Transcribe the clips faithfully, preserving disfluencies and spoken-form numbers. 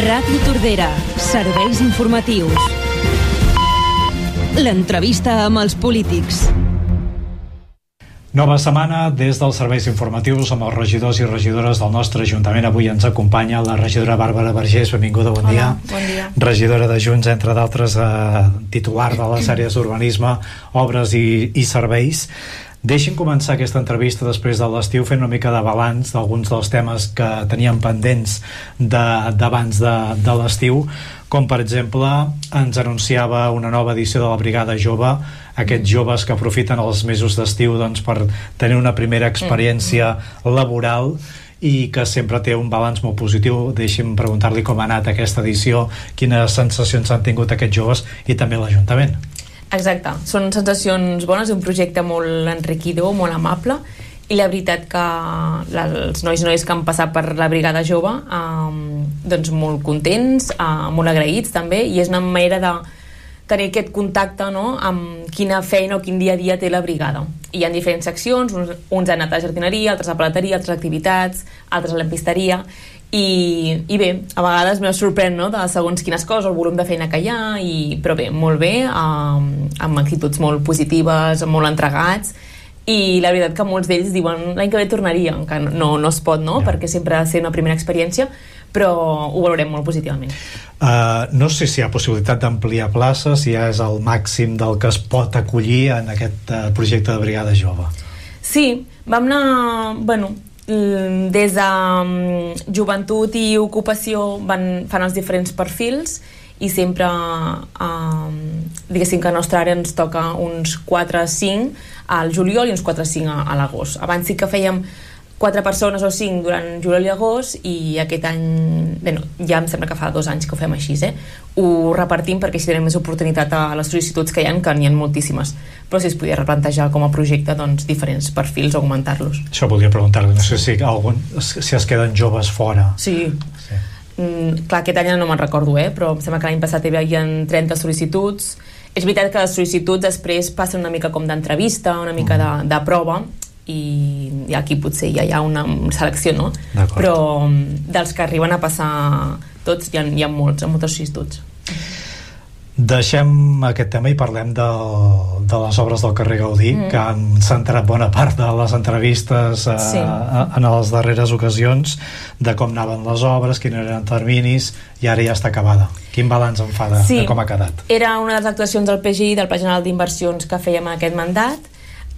Ràdio Tordera, serveis informatius. L'entrevista amb els polítics. Nova setmana des dels serveis informatius amb els regidors i regidores del nostre Ajuntament. Avui ens acompanya la regidora Bàrbara Vergés. Benvinguda, bon dia. Hola, bon dia. Regidora de Junts, entre d'altres, eh, titular de les àrees d'urbanisme, obres i, i serveis. Deixin començar aquesta entrevista després de l'estiu fent una mica de balanç d'alguns dels temes que teníem pendents d'abans de, de, de l'estiu, com per exemple ens anunciava una nova edició de la Brigada Jove, aquests joves que aprofiten els mesos d'estiu doncs, per tenir una primera experiència laboral i que sempre té un balanç molt positiu. Deixi'm preguntar-li com ha anat aquesta edició, quines sensacions han tingut aquests joves i també l'Ajuntament. Exacte, són sensacions bones, un projecte molt enriquidor, molt amable, i la veritat que els nois i noies que han passat per la Brigada Jove eh, doncs molt contents, eh, molt agraïts també, i és una manera de tenir aquest contacte, no?, amb quina feina o quin dia a dia té la brigada. I hi ha diferents seccions, uns, uns han anat a jardineria, altres a paleteria, altres activitats, altres a lampisteria, i, i bé, a vegades me sorprèn, no?, de segons quines coses, el volum de feina que hi ha, i, però bé, molt bé, amb, amb actituds molt positives, molt entregats, i la veritat que molts d'ells diuen l'any que ve tornaria, que no, no es pot, no?, ja. Perquè sempre ha de ser una primera experiència, però ho valorem molt positivament. Uh, no sé si hi ha possibilitat d'ampliar places, si ja és el màxim del que es pot acollir en aquest uh, projecte de Brigada Jove. Sí, vam anar, bueno, des de um, joventut i ocupació van, fan els diferents perfils, i sempre um, diguéssim que a la nostra àrea ens toca uns quatre a cinc al juliol i uns quatre a cinc a, a l'agost. Abans sí que fèiem quatre persones o cinc durant juliol i agost, i aquest any, bueno, ja em sembla que fa dos anys que ho fem així, eh? Ho repartim perquè així tenim més oportunitat a les sol·licituds que hi ha, que n'hi ha moltíssimes, però si es podia replantejar com a projecte doncs, diferents perfils, augmentar-los. Això volia preguntar-li, no sé si, algun, si es queden joves fora. Sí, sí. Mm, clar, aquest any no me'n recordo, eh? Però em sembla que l'any passat hi havia trenta sol·licituds. És veritat que les sol·licituds després passen una mica com d'entrevista, una mica de, de prova, i aquí potser ja hi ha una selecció, no? Però dels que arriben a passar tots hi ha, hi ha molts, amb moltes sol·licituds. Deixem aquest tema i parlem de, de les obres del carrer Gaudí, mm. que han centrat bona part de les entrevistes eh, sí. en les darreres ocasions, de com anaven les obres, quins eren terminis, i ara ja està acabada. Quin balanç en fa de, sí. de com ha quedat? Era una de les actuacions del P G I, del Pla General d'Inversions, que fèiem en aquest mandat,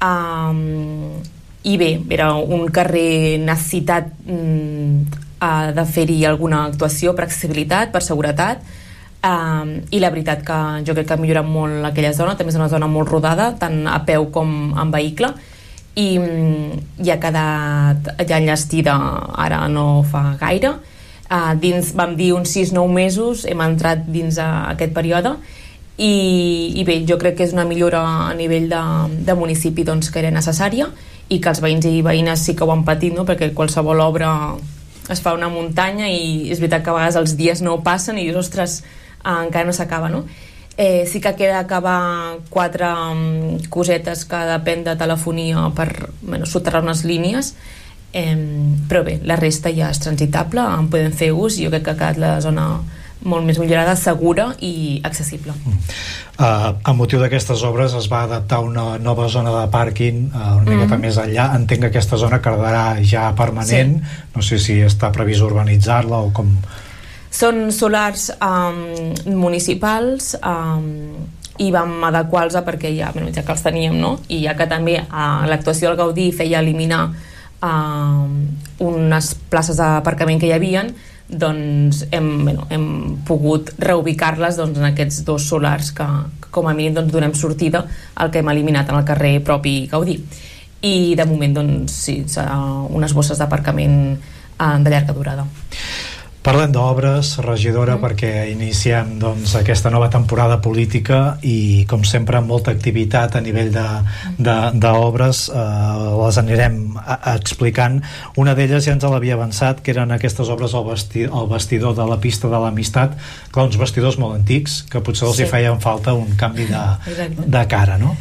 um, i bé, era un carrer necessitat um, de fer-hi alguna actuació per accessibilitat, per seguretat, um, i la veritat que jo crec que ha millorat molt aquella zona. També és una zona molt rodada, tant a peu com en vehicle, i, i ha quedat ja enllestida ara no fa gaire. Uh, dins, vam dir uns sis o nou mesos, hem entrat dins a aquest període, i, i bé, jo crec que és una millora a nivell de, de municipi doncs, que era necessària, i que els veïns i veïnes sí que ho han patit, no? Perquè qualsevol obra es fa una muntanya, i és veritat que a vegades els dies no passen i dius, ostres, eh, encara no s'acaba, no? Eh, sí que queda acabar quatre um, cosetes que depèn de telefonia per bueno, soterrar unes línies, eh, però bé, la resta ja és transitable, en podem fer ús, i jo crec que ha quedat la zona molt més millorada, segura i accessible. Mm. Uh, a motiu d'aquestes obres es va adaptar una nova zona de pàrquing uh, una miqueta mm-hmm. més enllà. Entenc que aquesta zona quedarà ja permanent, sí. No sé si està previst urbanitzar-la o com... Són solars um, municipals, um, i vam adequar-los perquè ja, bueno, ja que els teníem, no? I ja que també uh, l'actuació del Gaudí feia eliminar uh, unes places d'aparcament que hi havien, doncs hem, bueno, hem pogut reubicar-les doncs, en aquests dos solars que, que com a mínim doncs, donem sortida al que hem eliminat en el carrer propi Gaudí. I de moment doncs, sí, serà unes bosses d'aparcament eh, de llarga durada. Parlem d'obres, regidora, mm. perquè iniciem doncs, aquesta nova temporada política i, com sempre, amb molta activitat a nivell d'obres. Eh, les anirem a, a explicant. Una d'elles ja ens l'havia avançat, que eren aquestes obres al, vesti, al vestidor de la pista de l'Amistat, clar, uns vestidors molt antics, que potser els sí. hi feien falta un canvi de, de cara, no?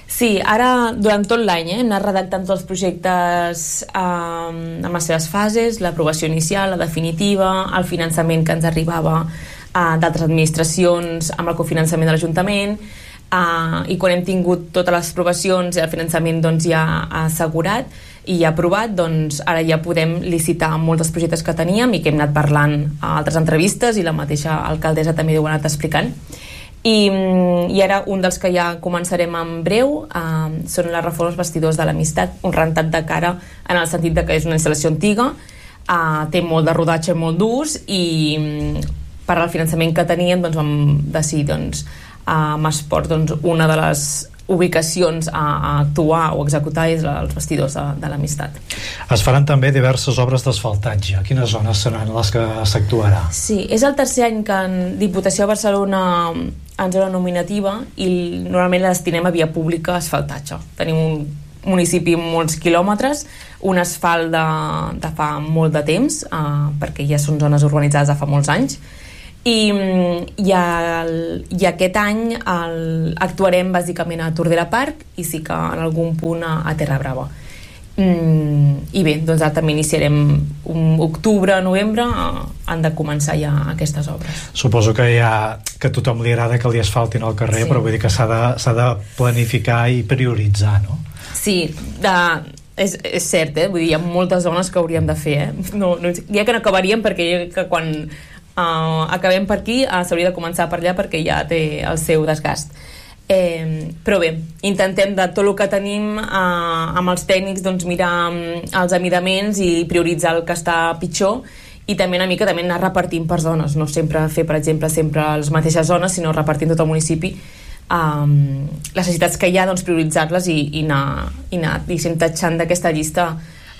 Sí, ara durant tot l'any eh, hem anat redactant tots els projectes eh, amb les seves fases, l'aprovació inicial, la definitiva, el finançament que ens arribava eh, d'altres administracions amb el cofinançament de l'Ajuntament, Uh, i quan hem tingut totes les aprovacions i el finançament doncs, ja assegurat i aprovat, doncs ara ja podem licitar molts dels projectes que teníem i que hem anat parlant a altres entrevistes i la mateixa alcaldessa també ho ha anat explicant. I, i ara un dels que ja començarem en breu uh, són les reformes vestidors de l'Amistat, un rentat de cara en el sentit de que és una instal·lació antiga, uh, té molt de rodatge, molt d'ús, i um, per al finançament que teníem doncs, vam decidir doncs, amb Esport, doncs, una de les ubicacions a, a actuar o executar és els vestidors de, de l'Amistat. Es faran també diverses obres d'asfaltatge. Quines zones seran les que s'actuarà? Sí, és el tercer any que en Diputació de Barcelona en zona nominativa i normalment la destinem a via pública a asfaltatge. Tenim un municipi amb molts quilòmetres, un asfalt de, de fa molt de temps, eh, perquè ja són zones urbanitzades de fa molts anys, i, i, el, i aquest any el, actuarem bàsicament a Tordera Park i sí que en algun punt a, a Terra Brava. Mm, i bé, doncs ara també iniciarem un octubre, novembre, han de començar ja aquestes obres. Suposo que ja que a tothom li agrada que li asfaltin al carrer, sí. Però vull dir que s'ha de, s'ha de planificar i prioritzar, no? Sí, de, és, és cert, eh? Vull dir, hi ha moltes zones que hauríem de fer, eh? No, no, ja que no acabaríem, perquè que quan Uh, acabem per aquí, uh, s'hauria de començar per allà perquè ja té el seu desgast. Eh, però bé, intentem de tot el que tenim uh, amb els tècnics doncs, mirar um, els amidaments i prioritzar el que està pitjor i també una mica també anar repartint per zones, no sempre fer, per exemple, sempre les mateixes zones, sinó repartint tot el municipi um, les necessitats que hi ha, doncs prioritzar-les i, i anar, i anar diguéssim, tatxant d'aquesta llista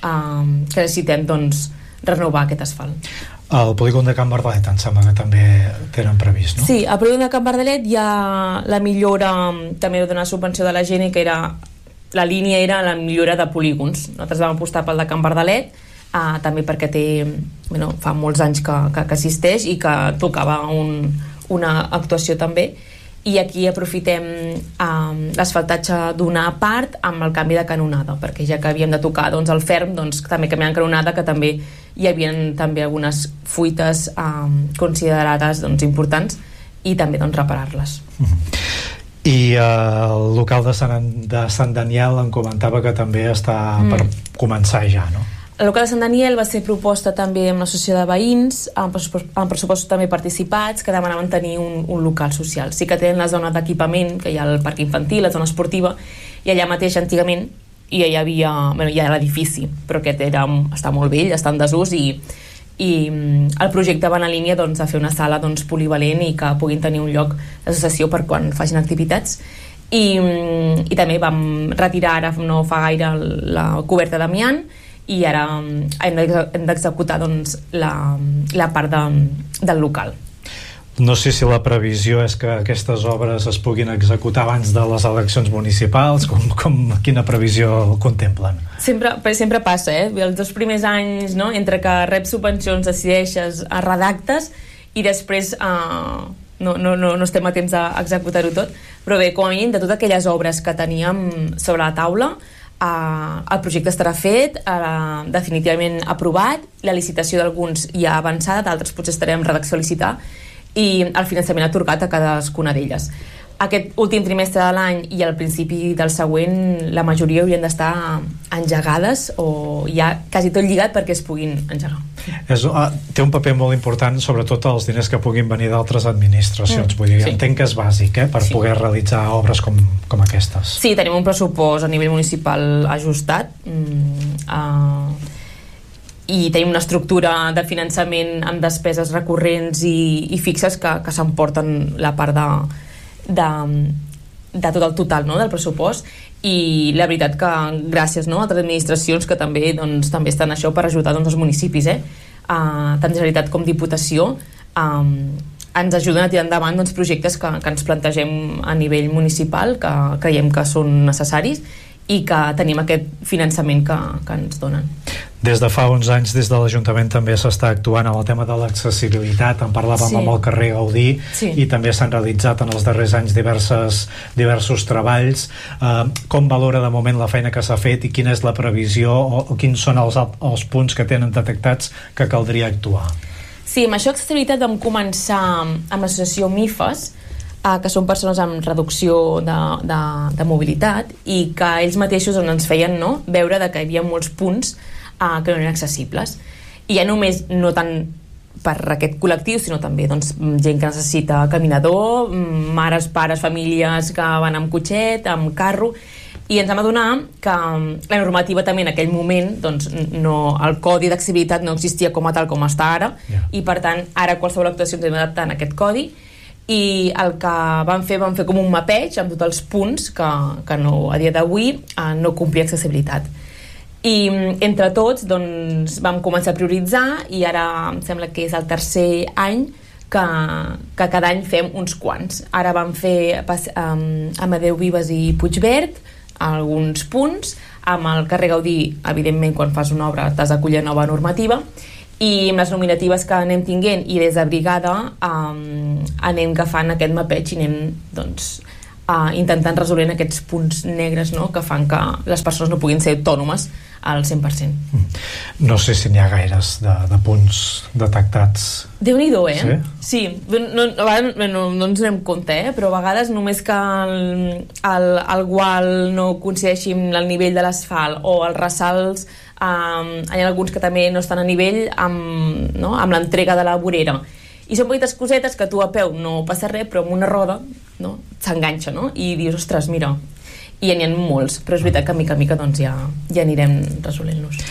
um, que necessitem doncs, renovar aquest asfalt. El polígon de Can Bardalet em sembla que també tenen previst, no? Sí, al polígon de Can Bardalet hi ha la millora, també de donar subvenció de la gent, que era, la línia era la millora de polígons. Nosaltres vam apostar pel de Can Bardalet, eh, també perquè té, bueno, fa molts anys que, que, que existeix i que tocava un, una actuació també, i aquí aprofitem eh, l'asfaltatge d'una part amb el canvi de canonada, perquè ja que havíem de tocar doncs, el ferm, doncs, també canviant canonada, que també hi havia també algunes fuites eh, considerades doncs, importants, i també doncs, reparar-les. Mm-hmm. I eh, el local de Sant, de Sant Daniel em comentava que també està mm. per començar ja, no? El local de Sant Daniel va ser proposta també amb l'associació de veïns, amb pressupostos també participats, que demanaven tenir un, un local social. Sí que tenen la zona d'equipament, que hi ha el parc infantil, la zona esportiva, i allà mateix antigament hi havia, bueno, hi ha l'edifici, però aquest era, està molt vell, està en desús, i, i el projecte va en línia doncs, a fer una sala doncs, polivalent i que puguin tenir un lloc d'associació per quan facin activitats. I, i també vam retirar ara no fa gaire la coberta d'amiant, i ara hem d'executar doncs, la, la part de, del local. No sé si la previsió és que aquestes obres es puguin executar abans de les eleccions municipals, com, com quina previsió contemplen? Sempre, sempre passa, eh? Els dos primers anys, no? Entre que reps subvencions, decideixes, redactes, i després eh, no, no, no, no estem a temps d'executar-ho tot, però bé, com a mínim de totes aquelles obres que teníem sobre la taula, Uh, el projecte estarà fet, uh, definitivament aprovat, la licitació d'alguns ja avançada, d'altres potser estarem en redacció a licitar, i el finançament atorgat a cadascuna d'elles. Aquest últim trimestre de l'any i al principi del següent la majoria haurien d'estar engegades o ja quasi tot lligat perquè es puguin engegar. És, uh, té un paper molt important, sobretot els diners que puguin venir d'altres administracions. Mm, vull dir, sí. Entenc que és bàsic eh, per sí. poder realitzar obres com, com aquestes. Sí, tenim un pressupost a nivell municipal ajustat, mm, uh, i tenim una estructura de finançament amb despeses recurrents i, i fixes que, que s'emporten la part de De, de tot el total, no?, del pressupost, i la veritat que gràcies, no?, a altres administracions que també, doncs, també estan això per ajudar doncs, els municipis, eh? Uh, tant Generalitat com Diputació um, ens ajuden a tirar endavant doncs, projectes que, que ens plantegem a nivell municipal, que creiem que són necessaris i que tenim aquest finançament que, que ens donen. Des de fa uns anys, des de l'Ajuntament també s'està actuant en el tema de l'accessibilitat. En parlàvem sí. amb el carrer Gaudí sí. i també s'han realitzat en els darrers anys diverses, diversos treballs. Eh, com valora de moment la feina que s'ha fet i quina és la previsió o, o quins són els, els punts que tenen detectats que caldria actuar? Sí, amb això d'accessibilitat vam començar amb l'associació MIFES, eh, que són persones amb reducció de, de, de mobilitat, i que ells mateixos ens feien no, veure de que hi havia molts punts Uh, que no eren accessibles, i ja només no tant per aquest col·lectiu, sinó també doncs, gent que necessita caminador, mares, pares, famílies que van amb cotxet, amb carro, i ens vam adonar que la normativa també en aquell moment doncs, no, el codi d'accessibilitat no existia com a tal com està ara, yeah. i per tant ara qualsevol actuació ens hem d'adaptar en aquest codi, i el que vam fer, vam fer com un mapeig amb tots els punts que, que no, a dia d'avui uh, no complia accessibilitat. I entre tots doncs, vam començar a prioritzar, i ara em sembla que és el tercer any que, que cada any fem uns quants. Ara vam fer um, Amadeu Vives i Puigverd alguns punts, amb el carrer Gaudí, evidentment quan fas una obra t'has d'acollir nova normativa, i amb les nominatives que anem tinguent i des de brigada um, anem agafant aquest mapeig i anem doncs, uh, intentant resolent aquests punts negres, no?, que fan que les persones no puguin ser autònomes al cent per cent. No sé si n'hi ha gaires de, de punts detectats. Déu-n'hi-do, eh? Sí? Sí. No, a vegades no, no ens donem compte, eh? Però a vegades només que el, el, el gual no coincideixi amb el nivell de l'asfalt o els ressalts, um, hi ha alguns que també no estan a nivell amb, no? amb l'entrega de la vorera. I són petites cosetes que tu a peu no passa res, però amb una roda no? s'enganxa, no? I dius, ostres, mira, i n'hi ha molts, però és veritat que mica a mica doncs ja, ja anirem resolent-los.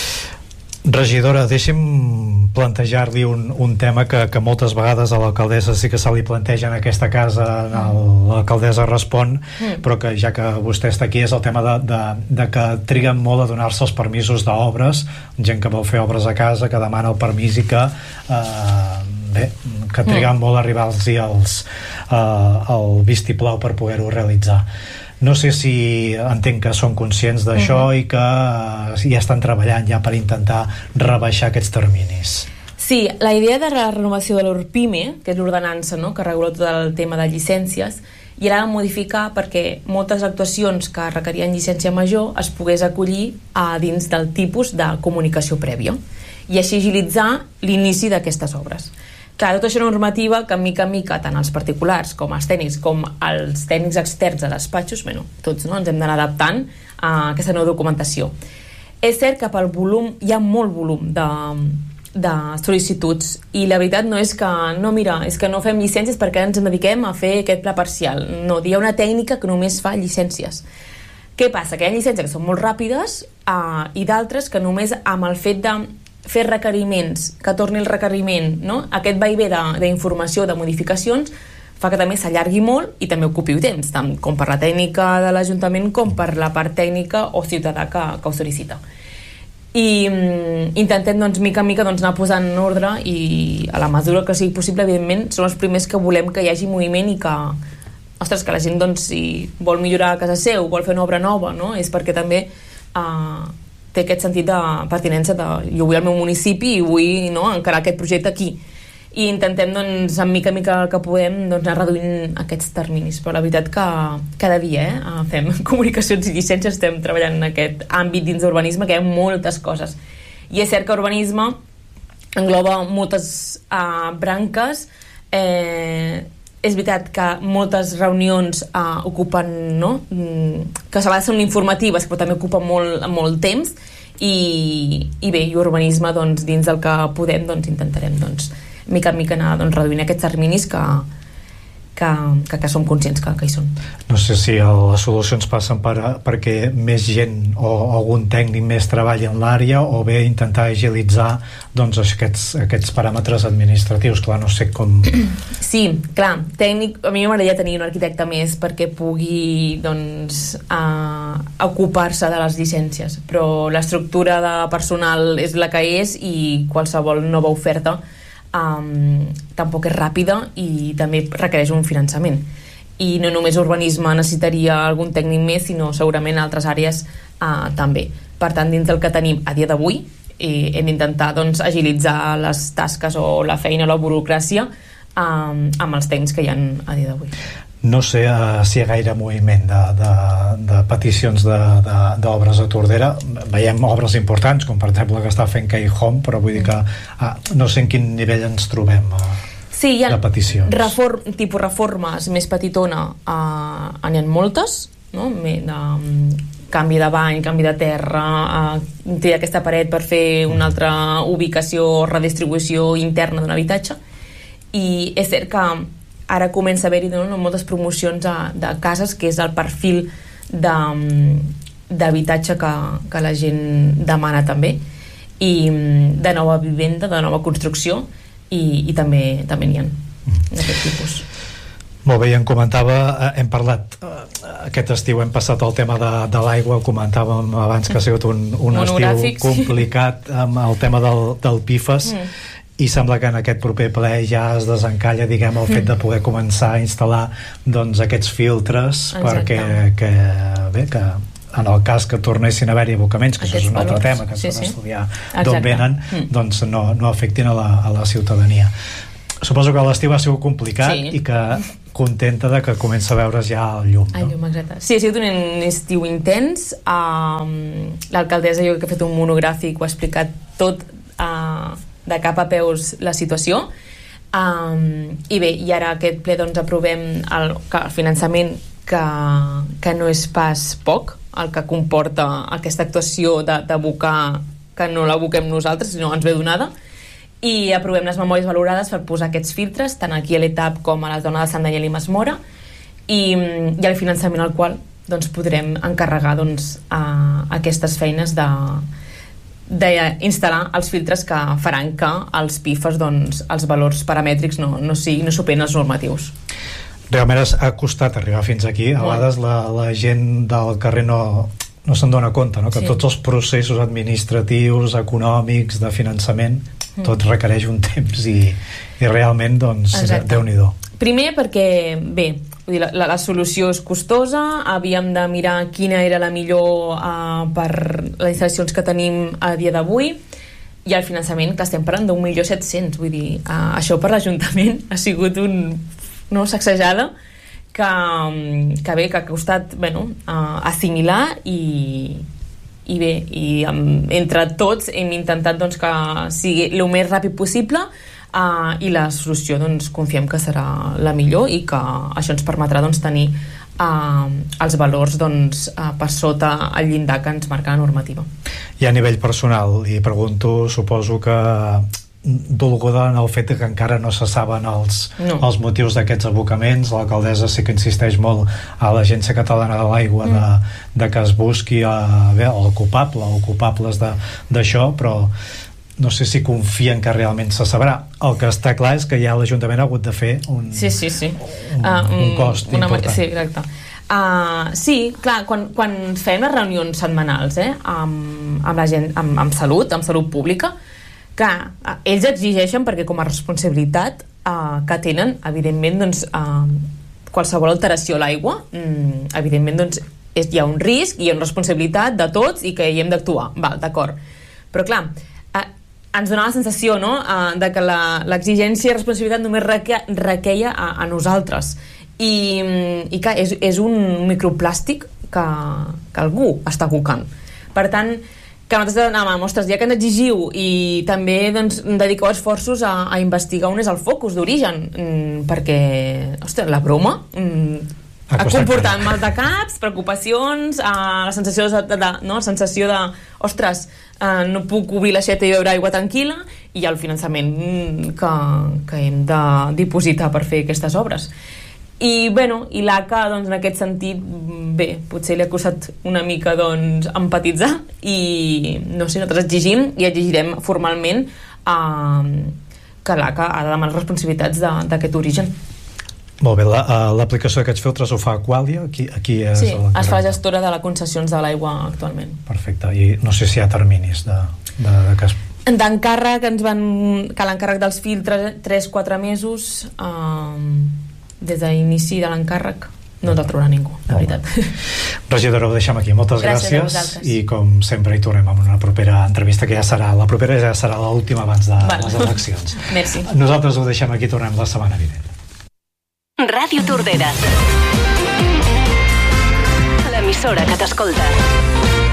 Regidora, deixi'm plantejar-li un, un tema que, que moltes vegades a l'alcaldessa sí que se li planteja en aquesta casa, l'alcaldessa respon, mm. però que ja que vostè està aquí és el tema de, de, de que triguen molt a donar-se els permisos d'obres, gent que vol fer obres a casa, que demana el permís i que eh, bé, que triguen mm. molt a arribar-los els, eh, el vistiplau per poder-ho realitzar. No sé si entenc que són conscients d'això uh-huh. i que uh, ja estan treballant ja per intentar rebaixar aquests terminis. Sí, la idea de la renovació de l'Urpime, que és l'ordenança no?, que regula tot el tema de llicències, i ara modificar perquè moltes actuacions que requerien llicència major es pogués acollir a dins del tipus de comunicació prèvia i així agilitzar l'inici d'aquestes obres. Clar, tota això és una normativa que mica en mica tant els particulars com els tècnics com els tècnics externs de despatxos, bueno, tots no, ens hem d'anar adaptant a aquesta nova documentació. És cert que pel volum, hi ha molt volum de, de sol·licituds i la veritat no és que, no mira, és que no fem llicències perquè ens dediquem a fer aquest pla parcial. No, hi ha una tècnica que només fa llicències. Què passa? Que hi ha llicències que són molt ràpides uh, i d'altres que només amb el fet de fer requeriments, que torni el requeriment, no? Aquest vaivé d'informació, de, de modificacions, fa que també s'allargui molt i també ocupi temps, tant com per la tècnica de l'Ajuntament com per la part tècnica o ciutadà que, que ho sol·licita. I mm, intentem, doncs, mica en mica doncs, anar posant en ordre i a la mesura que sigui possible, evidentment, som els primers que volem que hi hagi moviment i que, ostres, que la gent, doncs, si vol millorar a casa seu, vol fer una obra nova, no? És perquè també eh, té aquest sentit de pertinença de jo vull al meu municipi i vull no, encarar aquest projecte aquí. I intentem, doncs, en mica en mica que podem, doncs, anar reduint aquests terminis. Però la veritat que cada dia eh, fem comunicacions i llicències, estem treballant en aquest àmbit dins d'urbanisme, que hi ha moltes coses. I és cert que urbanisme engloba moltes eh, branques, eh, és veritat que moltes reunions uh, ocupen, no? que a vegades són informatives, però també ocupen molt, molt temps, i, i bé, i urbanisme, doncs, dins del que podem, doncs, intentarem, doncs, mica en mica anar doncs, reduint aquests terminis que, que, que, que som conscients que, que hi són. No sé si les solucions passen per, perquè més gent o algun tècnic més treballi en l'àrea o bé intentar agilitzar doncs, aquests, aquests paràmetres administratius. Clar, no sé com... Sí, clar, tècnic, a mi m'agradaria tenir un arquitecte més perquè pugui doncs, uh, ocupar-se de les llicències, però l'estructura de personal és la que és i qualsevol nova oferta Um, tampoc és ràpida i també requereix un finançament, i no només urbanisme necessitaria algun tècnic més, sinó segurament altres àrees uh, també. Per tant, dins del que tenim a dia d'avui i hem d'intentar doncs, agilitzar les tasques o la feina o la burocràcia um, amb els tècnics que hi ha a dia d'avui. No sé uh, si hi ha gaire moviment de, de, de peticions d'obres a Tordera. Veiem obres importants, com per exemple que està fent Key Home, però vull dir que uh, no sé en quin nivell ens trobem uh, sí, hi ha de peticions. Reform, tipus reformes més petitona, uh, n'hi ha moltes, no? De, um, canvi de bany, canvi de terra, uh, tirar aquesta paret per fer una altra ubicació o redistribució interna d'un habitatge. I és cert que ara comença a haver-hi no, moltes promocions de, de cases, que és el perfil d'habitatge que, que la gent demana també, i de nova vivenda, de nova construcció, i, i també també n'hi ha d'aquest tipus. Molt bé, i em comentava, hem parlat aquest estiu, hem passat el tema de, de l'aigua, comentàvem abans que ha sigut un, un estiu complicat amb el tema del, del P I F A S, mm. i sembla que en aquest proper ple ja es desencalla, diguem, el fet de poder començar a instal·lar doncs aquests filtres. Exacte. Perquè que, bé, que en el cas que tornessin a haver-hi abocaments, que aquests això és un altre valors. Tema que s'ha sí, d'estudiar sí. d'on venen, mm. doncs no, no afectin a la, a la ciutadania. Suposo que l'estiu ha sigut complicat sí. i que contenta de que comença a veure's ja el llum, no? El llum, exacte. Sí, ha sigut un estiu intens. Uh, l'alcaldessa jo que ha fet un monogràfic ho ha explicat tot uh, de cap a peus la situació, um, i bé, i ara aquest ple doncs aprovem el, el finançament que, que no és pas poc el que comporta aquesta actuació d'abocar, que no l'aboquem nosaltres sinó ens ve donada, i aprovem les memòries valorades per posar aquests filtres tant aquí a l'E T A P com a la zona de Sant Daniel i Masmora, i, i el finançament al qual doncs, podrem encarregar doncs, a, a aquestes feines de d'instal·lar els filtres que faran que els P I F A S, doncs, els valors paramètrics no, no, sí, no superen els normatius. Realment ha costat arribar fins aquí. A vegades la, la gent del carrer no, no se'n dona compte, no? Que sí. Tots els processos administratius, econòmics, de finançament, mm. tot requereix un temps i, i realment, doncs, Déu-n'hi-do. Primer perquè, bé, vull dir, la, la, la solució és costosa, havíem de mirar quina era la millor uh, per les instal·lacions que tenim a dia d'avui, i el finançament, que estem parlant d'un milió set-cents, vull dir, uh, això per l'Ajuntament ha sigut un, no, sacsejada que, que bé, que ha costat bueno, uh, assimilar i, i bé, i um, entre tots hem intentat doncs, que sigui el més ràpid possible. Uh, i la solució doncs, confiem que serà la millor i que això ens permetrà doncs, tenir uh, els valors doncs, uh, per sota el llindar que ens marca la normativa. I a nivell personal, li pregunto, suposo que dolguda en el fet que encara no se saben els, no. els motius d'aquests abocaments. L'alcaldessa sí que insisteix molt a l'Agència Catalana de l'Aigua mm. de, de que es busqui a, bé, el culpable o culpables d'això, però no sé si confien que realment se sabrà. El que està clar és que ja l'Ajuntament ha hagut de fer un, sí, sí, sí. un, uh, un cost una, important. Sí, exacte. Uh, sí, clar, quan, quan fem les reunions setmanals eh, amb, amb la gent, amb, amb salut, amb salut pública, que uh, ells exigeixen, perquè com a responsabilitat uh, que tenen, evidentment, doncs, uh, qualsevol alteració a l'aigua, um, evidentment, doncs, és, hi ha un risc, hi ha una responsabilitat de tots i que hi hem d'actuar. Val, d'acord. Però clar, uh, ens donava la sensació no? uh, de que l'exigència i responsabilitat només reque, requeia a, a nosaltres i, i que és, és un microplàstic que, que algú està abocant. Per tant, que nosaltres anàvem, ostres, ja que ens exigiu i també doncs, dediqueu esforços a, a investigar on és el focus d'origen, mm, perquè, ostres, la broma mm, ha comportat mal de caps, preocupacions, uh, la sensació de, de, no? la sensació de ostres, uh, no puc obrir l'aixeta i beure aigua tranquil·la, i el finançament que, que hem de dipositar per fer aquestes obres. I, bueno, i l'A C A, doncs, en aquest sentit, bé, potser li ha costat una mica doncs, empatitzar i, no sé, nosaltres exigim i exigirem formalment uh, que l'A C A ha de demanar responsabilitats d'aquest origen. Molt bé, l'aplicació la, uh, d'aquests filtres ho fa Aqualia? Aquí, aquí és sí, es fa gestora de les concessions de l'aigua actualment. Perfecte, i no sé si hi ha terminis de, de, de que es... D'encàrrec ens van... que l'encàrrec dels filtres tres quatre mesos... Uh, des de l'inici de l'encàrrec no t'ha trobat ningú, la veritat. Regidora, ho deixem aquí. Moltes gràcies, gràcies i com sempre hi tornem amb una propera entrevista, que ja serà la propera, ja serà l'última abans de vale. les eleccions. Merci. Nosaltres ho deixem aquí, tornem la setmana vinent. Ràdio Tordera, l'emissora que t'escolta.